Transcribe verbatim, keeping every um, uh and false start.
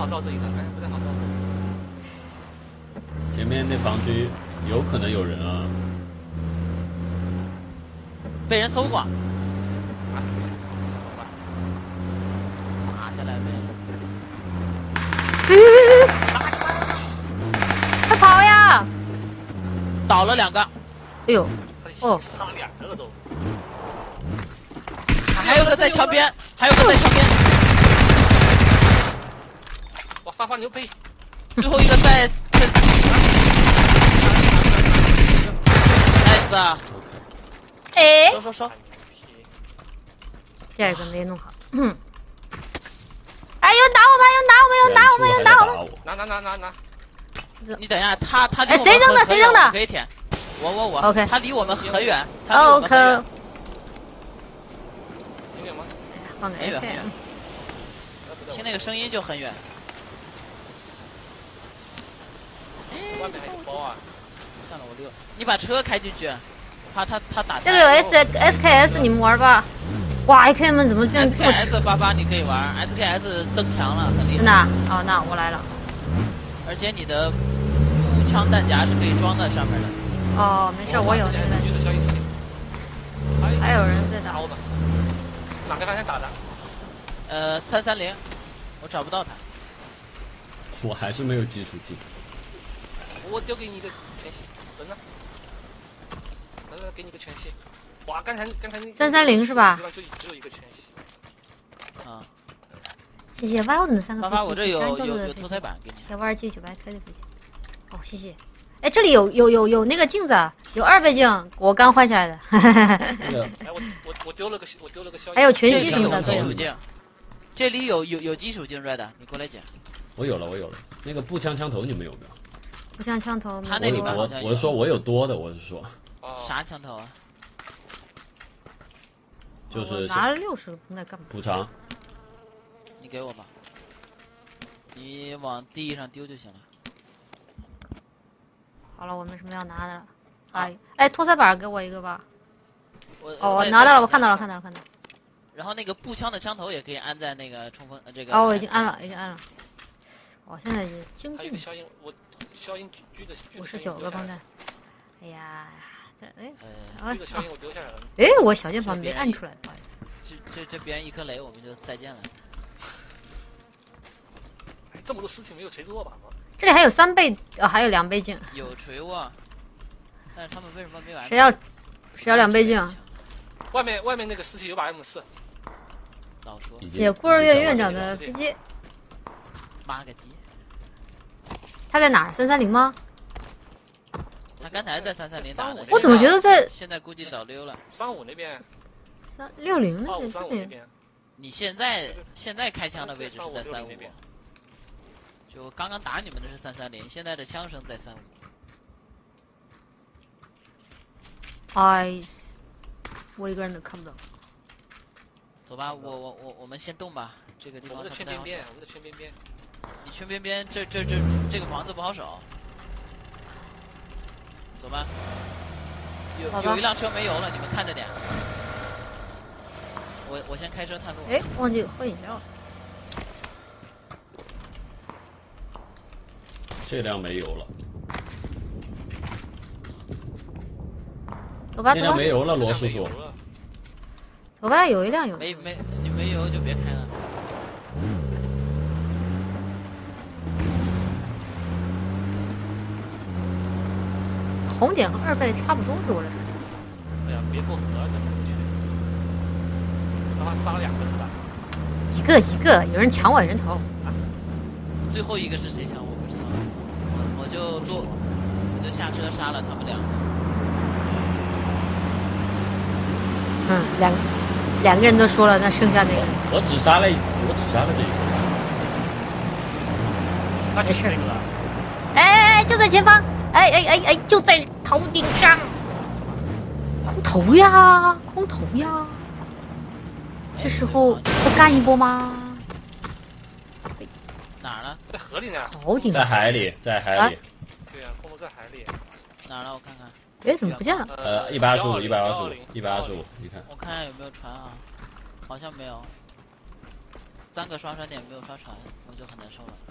好照这一张，哎，不太好照。 前面那房区有可能有人啊， 被人搜过。 啊， 打下来没？ 快跑呀！ 倒了两个， 哎呦，哦， 杀了两个了都。 还有个在墙边，还有个在墙边。 哇，发发牛逼！ 最后一个在在。nice 啊！ 哎， 收收收。 第二个没弄好。嗯。哎，有打我们，有打我们，有打我们，有打我们。 拿拿拿拿拿！ 你等一下，他他哎，谁扔的？谁扔的？ 可以舔。我我我。 OK。 他离我们很远。 OK。 很远吗？ 换个 A K。 听那个声音就很远。 外面还有包啊！ 算了，我溜。你把车开进去，怕他他打。 这个有 S S K S， 你们玩吧。哇 ，A K 们怎么变 ？S K S 八八你可以玩 ，S K S 增强了，很厉害。 真的？哦，那我来了。 而且你的步枪弹夹是可以装在上面的。 哦，没事，我有那个。还有人在打。 哪个方向打的？ 呃，三三零，我找不到他。 我还是没有基础技。 我丢给你一个全息，等着，来来，给你一个全息。哇，刚才刚才那三三零是吧？ 就只有一个全息。 啊。 谢谢 Wild 的三个飞机， 爸爸，我这有有有脱胎板给你。 谢谢 Y 二七九八 K 的飞机。哦，谢谢。哎，这里有有有有那个镜子，有二倍镜，我刚换下来的。 哎，我我我丢了个我丢了个消息。 还有全息什么的基础镜，这里有有有基础镜 Red， 你过来捡。 我有了，我有了。那个步枪枪头你们有没有？ 步枪枪头， 他那里面我我是说我有多的，我是说。 啥枪头啊？ 就是拿了六十个绷带干嘛？ 补偿。 你给我吧，你往地上丢就行了。 好了，我没什么要拿的了。哎哎，脱胎板给我一个吧。 我哦，我拿到了，我看到了，看到了，看到了。 然后那个步枪的枪头也可以安在那个冲锋这个。 哦，我已经安了，已经安了。哦，现在已经精进。 消音，我消音狙的五十九个绷带。哎呀，这哎， 啊！这个消音我丢下来了。 哎，我小键盘没按出来，不好意思。 这这这别人一颗雷，我们就再见了。 这么多尸体没有锤子握把吗？ 这里还有三倍，呃，还有两倍镜。 有锤握，但是他们为什么没有？ 谁要谁要两倍镜？ 外面外面那个尸体有把 M 四。 老说。 写孤儿院院长的飞机。 妈个鸡！ 他在哪儿？三三零吗？ 他刚才在三三零打的。 我怎么觉得在？ 现在估计早溜了。 三五那边。 三六零那边这边。 你现在现在开枪的位置是在三五。就刚刚打你们的是三三零，现在的枪声在三五。 哎，我一个人都看不到。 走吧，我我我我们先动吧，这个地方。 我们的圈边边，我们的圈边边。 你圈边边，这这这这个房子不好守。走吧。有有一辆车没油了，你们看着点。我我先开车探路。 哎，忘记喝饮料了。 这辆没油了。 走吧，走吧。 那辆没油了，罗叔叔。 走吧，有一辆有。 没没，你没油就别开了。 红点和二倍差不多对我来说。 哎呀，别过河啊！这他妈杀了两个是吧？ 一个一个，有人抢我人头。 最后一个是谁抢我不知道，我我就落，我就下车杀了他们两个。 嗯，两个两个人都说了，那剩下那个。 我只杀了，我只杀了这一个。那没事。 哎哎哎，就在前方！哎哎哎哎，就在头顶上。空投呀，空投呀。这时候不干一波吗？ 哪儿呢？ 在河里呢。 头顶。 在海里，在海里。 对呀，空投在海里。 哪儿了？我看看。 哎，怎么不见了？ 呃，一百二十五，一百二十五，一百二十五，你看。 我看看有没有船啊，好像没有。三个刷船点没有刷船，我就很难受了。